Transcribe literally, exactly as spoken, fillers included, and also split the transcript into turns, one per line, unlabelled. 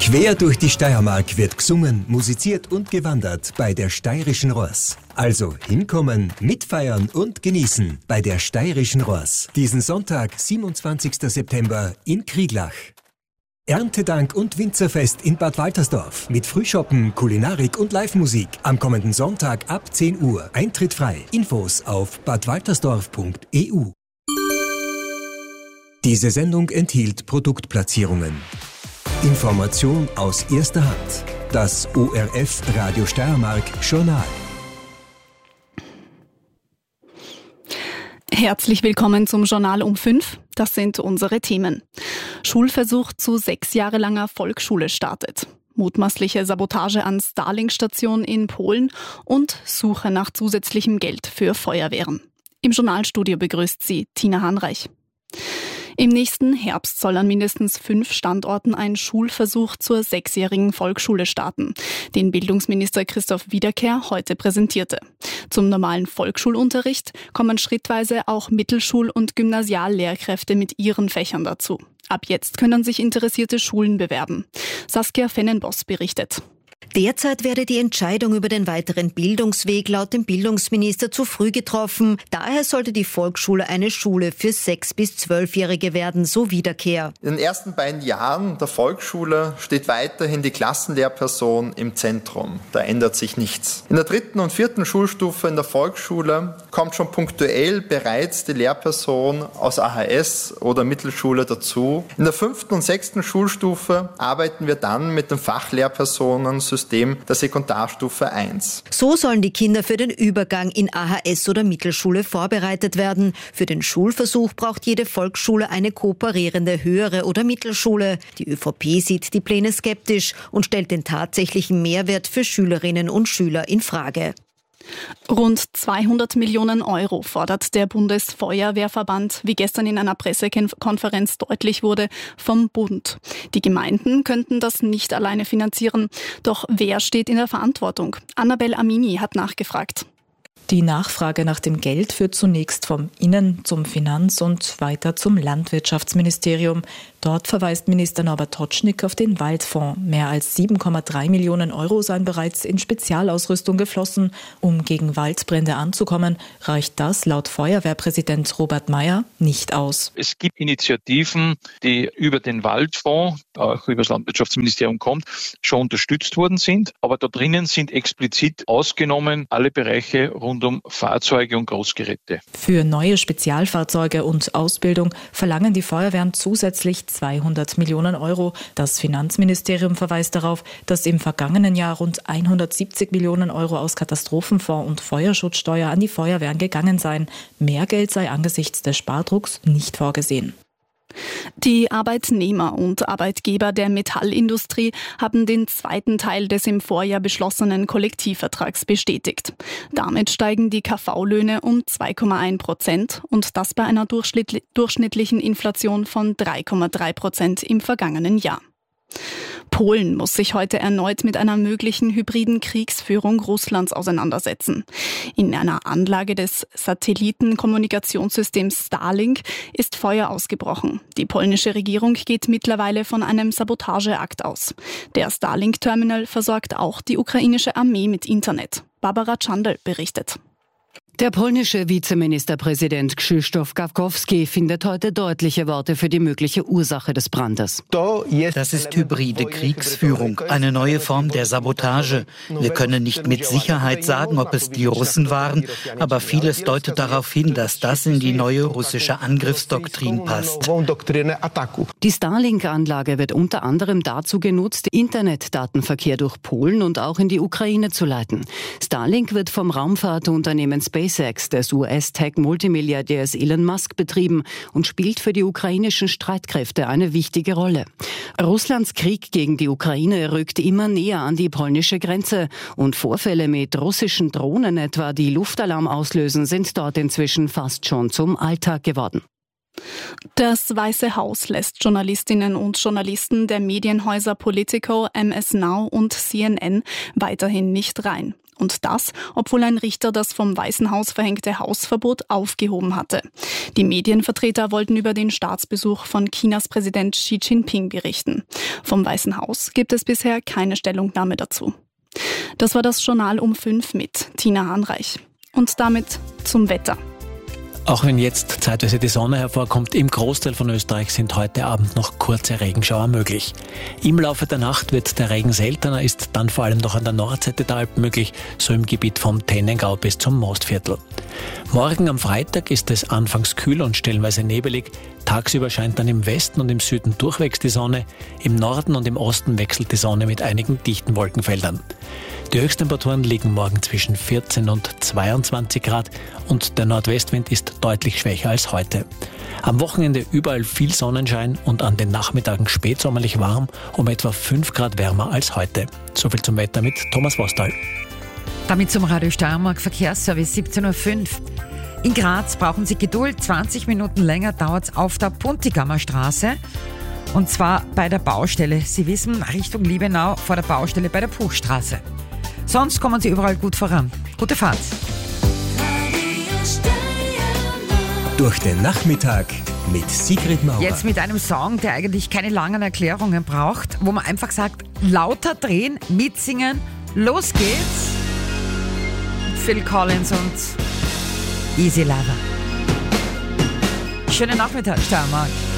Quer durch die Steiermark wird gesungen, musiziert und gewandert bei der Steirischen Ross. Also hinkommen, mitfeiern und genießen bei der Steirischen Ross. Diesen Sonntag, siebenundzwanzigsten September in Krieglach. Erntedank und Winzerfest in Bad Waltersdorf mit Frühschoppen, Kulinarik und Live-Musik. Am kommenden Sonntag ab zehn Uhr. Eintritt frei. Infos auf bad waltersdorf punkt e u. Diese Sendung enthielt Produktplatzierungen. Information aus erster Hand. Das O R F Radio Steiermark Journal.
Herzlich willkommen zum Journal um fünf. Das sind unsere Themen. Schulversuch zu sechs Jahre langer Volksschule startet. Mutmaßliche Sabotage an Starlink-Station in Polen und Suche nach zusätzlichem Geld für Feuerwehren. Im Journalstudio begrüßt sie Tina Hanreich. Im nächsten Herbst soll an mindestens fünf Standorten ein Schulversuch zur sechsjährigen Volksschule starten, den Bildungsminister Christoph Wiederkehr heute präsentierte. Zum normalen Volksschulunterricht kommen schrittweise auch Mittelschul- und Gymnasiallehrkräfte mit ihren Fächern dazu. Ab jetzt können sich interessierte Schulen bewerben. Saskia Fennenboss berichtet.
Derzeit werde die Entscheidung über den weiteren Bildungsweg laut dem Bildungsminister zu früh getroffen. Daher sollte die Volksschule eine Schule für sechs- bis zwölfjährige werden, so Wiederkehr.
In den ersten beiden Jahren der Volksschule steht weiterhin die Klassenlehrperson im Zentrum. Da ändert sich nichts. In der dritten und vierten Schulstufe in der Volksschule kommt schon punktuell bereits die Lehrperson aus A H S oder Mittelschule dazu. In der fünften und sechsten Schulstufe arbeiten wir dann mit den Fachlehrpersonen System der Sekundarstufe eins.
So sollen die Kinder für den Übergang in A H S oder Mittelschule vorbereitet werden. Für den Schulversuch braucht jede Volksschule eine kooperierende höhere oder Mittelschule. Die ÖVP sieht die Pläne skeptisch und stellt den tatsächlichen Mehrwert für Schülerinnen und Schüler in Frage.
Rund zweihundert Millionen Euro fordert der Bundesfeuerwehrverband, wie gestern in einer Pressekonferenz deutlich wurde, vom Bund. Die Gemeinden könnten das nicht alleine finanzieren. Doch wer steht in der Verantwortung? Annabel Amini hat nachgefragt.
Die Nachfrage nach dem Geld führt zunächst vom Innen- zum Finanz- und weiter zum Landwirtschaftsministerium. Dort verweist Minister Norbert Totschnig auf den Waldfonds. Mehr als sieben Komma drei Millionen Euro seien bereits in Spezialausrüstung geflossen. Um gegen Waldbrände anzukommen, reicht das laut Feuerwehrpräsident Robert Meyer nicht aus.
Es gibt Initiativen, die über den Waldfonds, auch über das Landwirtschaftsministerium kommt, schon unterstützt worden sind. Aber da drinnen sind explizit ausgenommen alle Bereiche rund um Fahrzeuge und Großgeräte.
Für neue Spezialfahrzeuge und Ausbildung verlangen die Feuerwehren zusätzlich zweihundert Millionen Euro. Das Finanzministerium verweist darauf, dass im vergangenen Jahr rund hundertsiebzig Millionen Euro aus Katastrophenfonds und Feuerschutzsteuer an die Feuerwehren gegangen seien. Mehr Geld sei angesichts des Spardrucks nicht vorgesehen.
Die Arbeitnehmer und Arbeitgeber der Metallindustrie haben den zweiten Teil des im Vorjahr beschlossenen Kollektivvertrags bestätigt. Damit steigen die K V-Löhne um zwei Komma eins Prozent und das bei einer durchschnittlichen Inflation von drei Komma drei Prozent im vergangenen Jahr. Polen muss sich heute erneut mit einer möglichen hybriden Kriegsführung Russlands auseinandersetzen. In einer Anlage des Satellitenkommunikationssystems Starlink ist Feuer ausgebrochen. Die polnische Regierung geht mittlerweile von einem Sabotageakt aus. Der Starlink-Terminal versorgt auch die ukrainische Armee mit Internet. Barbara Czandel berichtet.
Der polnische Vizeministerpräsident Krzysztof Gawkowski findet heute deutliche Worte für die mögliche Ursache des Brandes.
Das ist hybride Kriegsführung, eine neue Form der Sabotage. Wir können nicht mit Sicherheit sagen, ob es die Russen waren, aber vieles deutet darauf hin, dass das in die neue russische Angriffsdoktrin passt.
Die Starlink-Anlage wird unter anderem dazu genutzt, Internetdatenverkehr durch Polen und auch in die Ukraine zu leiten. Starlink wird vom Raumfahrtunternehmen SpaceX des U S-Tech-Multimilliardärs Elon Musk betrieben und spielt für die ukrainischen Streitkräfte eine wichtige Rolle. Russlands Krieg gegen die Ukraine rückt immer näher an die polnische Grenze und Vorfälle mit russischen Drohnen etwa, die Luftalarm auslösen, sind dort inzwischen fast schon zum Alltag geworden.
Das Weiße Haus lässt Journalistinnen und Journalisten der Medienhäuser Politico, M S Now und C N N weiterhin nicht rein. Und das, obwohl ein Richter das vom Weißen Haus verhängte Hausverbot aufgehoben hatte. Die Medienvertreter wollten über den Staatsbesuch von Chinas Präsident Xi Jinping berichten. Vom Weißen Haus gibt es bisher keine Stellungnahme dazu. Das war das Journal um fünf mit Tina Hahnreich. Und damit zum Wetter.
Auch wenn jetzt zeitweise die Sonne hervorkommt, im Großteil von Österreich sind heute Abend noch kurze Regenschauer möglich. Im Laufe der Nacht wird der Regen seltener, ist dann vor allem noch an der Nordseite der Alpen möglich, so im Gebiet vom Tennengau bis zum Mostviertel. Morgen am Freitag ist es anfangs kühl und stellenweise nebelig. Tagsüber scheint dann im Westen und im Süden durchwegs die Sonne. Im Norden und im Osten wechselt die Sonne mit einigen dichten Wolkenfeldern. Die Höchsttemperaturen liegen morgen zwischen vierzehn und zweiundzwanzig Grad und der Nordwestwind ist deutlich schwächer als heute. Am Wochenende überall viel Sonnenschein und an den Nachmittagen spätsommerlich warm, um etwa fünf Grad wärmer als heute. Soviel zum Wetter mit Thomas Vostal.
Damit zum Radio Steiermark Verkehrsservice siebzehn Uhr fünf. In Graz brauchen Sie Geduld, zwanzig Minuten länger dauert es auf der Puntigammer Straße. Und zwar bei der Baustelle. Sie wissen, Richtung Liebenau vor der Baustelle bei der Puchstraße. Sonst kommen Sie überall gut voran. Gute Fahrt.
Durch den Nachmittag mit Sigrid Maurer.
Jetzt mit einem Song, der eigentlich keine langen Erklärungen braucht, wo man einfach sagt, lauter drehen, mitsingen, los geht's. Phil Collins und Easy Lover. Schönen Nachmittag, Steiermark.